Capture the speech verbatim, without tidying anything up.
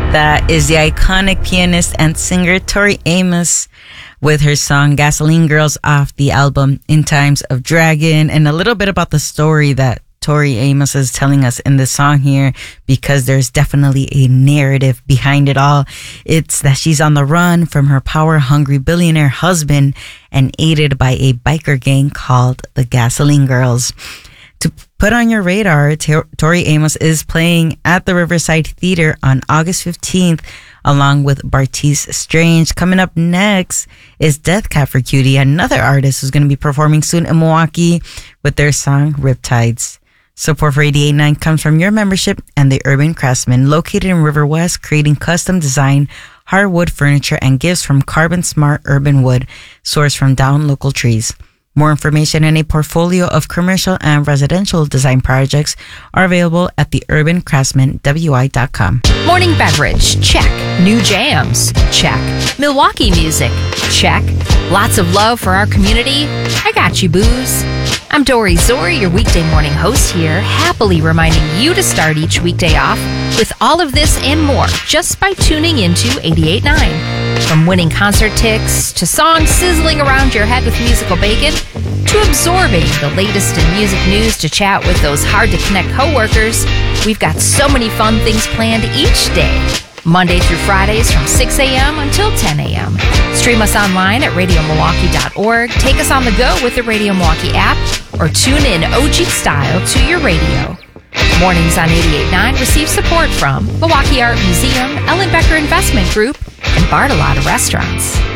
That is the iconic pianist and singer Tori Amos with her song Gasoline Girls off the album In Times of Dragon, and a little bit about the story that Tori Amos is telling us in this song here, because there's definitely a narrative behind it all. It's that she's on the run from her power-hungry billionaire husband and aided by a biker gang called the Gasoline Girls. To put on your radar, Tori Amos is playing at the Riverside Theater on August fifteenth, along with Bartice Strange. Coming up next is Death Cab for Cutie, another artist who's going to be performing soon in Milwaukee with their song Riptides. Support for eighty-eight point nine comes from your membership and the Urban Craftsman, located in River West, creating custom design hardwood furniture and gifts from Carbon Smart Urban Wood, sourced from down local trees. More information and a portfolio of commercial and residential design projects are available at the urban craftsman w i dot com. Morning beverage, check. New jams, check. Milwaukee music, check. Lots of love for our community. I got you, booze. I'm Dory Zori, your weekday morning host here, happily reminding you to start each weekday off with all of this and more just by tuning into eighty-eight point nine. From winning concert tickets to songs sizzling around your head with musical bacon, to absorbing the latest in music news to chat with those hard-to-connect coworkers, we've got so many fun things planned each day. Monday through Fridays from six a.m. until ten a.m. Stream us online at radio milwaukee dot org, take us on the go with the Radio Milwaukee app, or tune in O G style to your radio. Mornings on eighty-eight point nine receive support from Milwaukee Art Museum, Ellen Becker Investment Group, and Bartolotta Restaurants.